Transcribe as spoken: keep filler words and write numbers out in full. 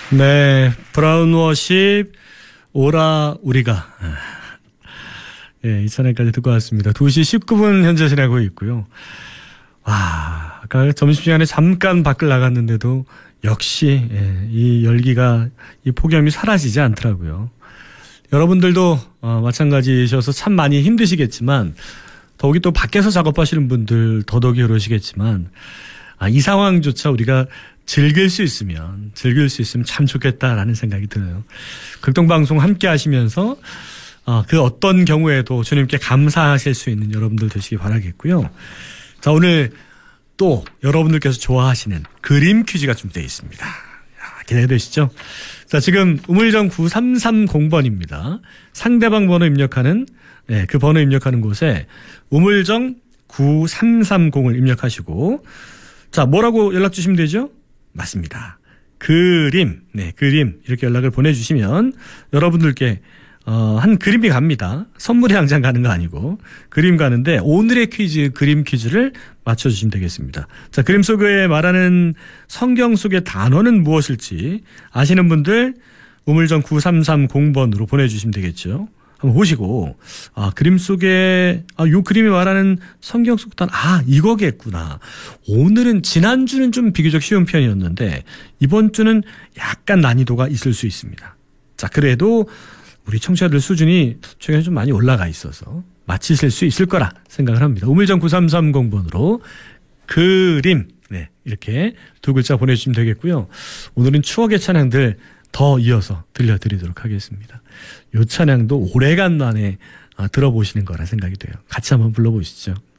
네, 브라운워십 오라 우리가 예, 이 찬양까지 듣고 왔습니다. 두 시 십구 분 현재 지나고 있고요. 와, 아까 점심시간에 잠깐 밖을 나갔는데도 역시 예, 이 열기가, 이 폭염이 사라지지 않더라고요. 여러분들도 어, 마찬가지셔서 참 많이 힘드시겠지만, 더욱이 또 밖에서 작업하시는 분들 더더욱이 그러시겠지만, 아, 이 상황조차 우리가 즐길 수 있으면, 즐길 수 있으면 참 좋겠다라는 생각이 들어요. 극동방송 함께 하시면서 어, 그 어떤 경우에도 주님께 감사하실 수 있는 여러분들 되시기 바라겠고요. 자, 오늘 또 여러분들께서 좋아하시는 그림 퀴즈가 준비되어 있습니다. 야, 기대되시죠? 자, 지금 우물정 구삼삼공 번입니다. 상대방 번호 입력하는, 네, 그 번호 입력하는 곳에 우물정 구삼삼공을 입력하시고, 자, 뭐라고 연락 주시면 되죠? 맞습니다. 그림, 네, 그림 이렇게 연락을 보내주시면 여러분들께 어, 한 그림이 갑니다. 선물이 당장 가는 거 아니고 그림 가는데, 오늘의 퀴즈, 그림 퀴즈를 맞춰주시면 되겠습니다. 자, 그림 속에 말하는 성경 속의 단어는 무엇일지 아시는 분들 우물정 구삼삼공 번으로 보내주시면 되겠죠. 한번 보시고, 아, 그림 속에, 아, 요 그림이 말하는 성경 속 단어, 아, 이거겠구나. 오늘은, 지난주는 좀 비교적 쉬운 편이었는데 이번 주는 약간 난이도가 있을 수 있습니다. 자, 그래도 우리 청취자들 수준이 최근에 좀 많이 올라가 있어서 맞히실 수 있을 거라 생각을 합니다. 우물정 구삼삼공 번으로 그림, 네, 이렇게 두 글자 보내주시면 되겠고요. 오늘은 추억의 찬양들 더 이어서 들려드리도록 하겠습니다. 이 찬양도 오래간만에 들어보시는 거라 생각이 돼요. 같이 한번 불러보시죠.